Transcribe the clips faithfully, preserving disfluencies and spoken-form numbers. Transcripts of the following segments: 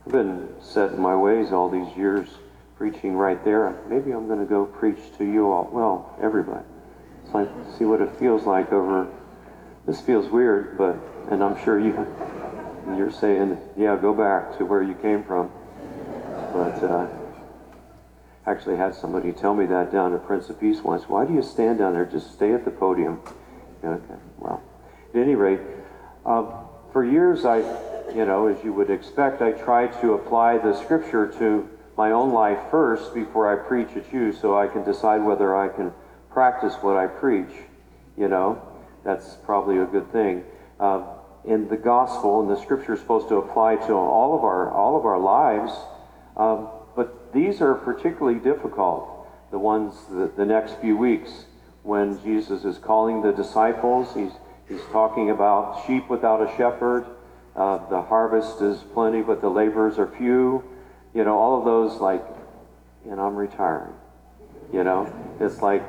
I've been set in my ways all these years, preaching right there. Maybe I'm going to go preach to you all. Well, everybody. It's like, see what it feels like over. This feels weird, but, and I'm sure you, you're saying, yeah, go back to where you came from. But uh, actually had somebody tell me that down at Prince of Peace once. Why do you stand down there? Just stay at the podium. Okay, well, at any rate, uh, for years I, you know, as you would expect, I tried to apply the scripture to my own life first before I preach at you, so I can decide whether I can practice what I preach. You know, that's probably a good thing. Uh, in the gospel, and the scripture is supposed to apply to all of our all of our lives, um, but these are particularly difficult. The ones that the next few weeks, when Jesus is calling the disciples, he's he's talking about sheep without a shepherd. Uh, the harvest is plenty, but the laborers are few. You know, all of those, like, and I'm retiring. You know, it's like,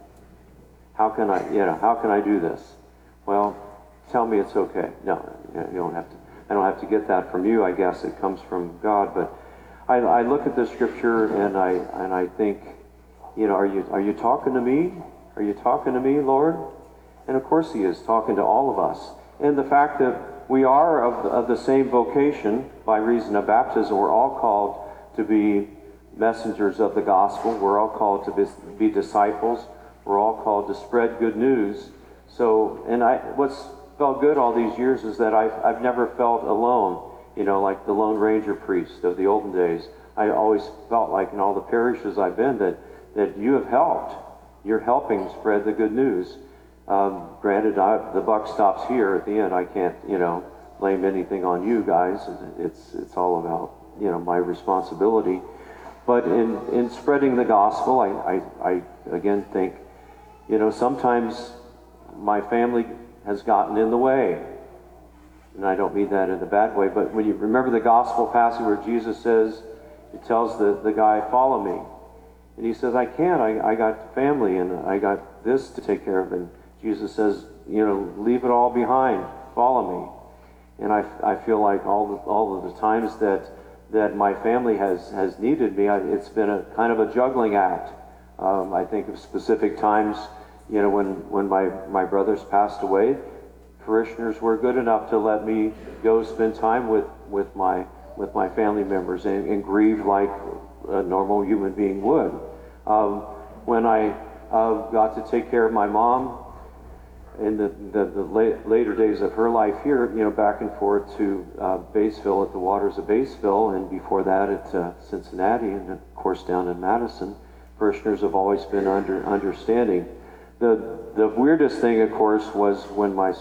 how can I, you know, how can I do this? Well, tell me it's okay. No, you don't have to. I don't have to get that from you. I guess it comes from God. But I, I look at the scripture and I and I think, you know, are you are you talking to me? Are you talking to me, Lord? And of course He is talking to all of us. And the fact that we are of the, of the same vocation by reason of baptism, we're all called to be messengers of the gospel. We're all called to be, be disciples. We're all called to spread good news. So, and I, what's felt good all these years is that I've, I've never felt alone, you know, like the Lone Ranger priest of the olden days. I always felt like in all the parishes I've been that, that you have helped. You're helping spread the good news. Um, granted, I, the buck stops here at the end. I can't, you know, blame anything on you guys. It's it's all about, you know, my responsibility. But in, in spreading the gospel, I, I, I again think, you know, sometimes my family has gotten in the way. And I don't mean that in a bad way, but when you remember the gospel passage where Jesus says, he tells the, the guy, follow me. And he says, I can't. I, I got family and I got this to take care of. And Jesus says, you know, leave it all behind. Follow me. And I, I feel like all the, all of the times that that my family has, has needed me, I, it's been a kind of a juggling act. Um, I think of specific times, you know, when, when my, my brothers passed away, parishioners were good enough to let me go spend time with, with my with my family members and, and grieve like a normal human being would. Um, when I uh, got to take care of my mom in the, the, the la- later days of her life here, you know, back and forth to uh, Batesville at the waters of Batesville, and before that at uh, Cincinnati, and of course down in Madison, parishioners have always been under understanding. The the weirdest thing, of course, was when my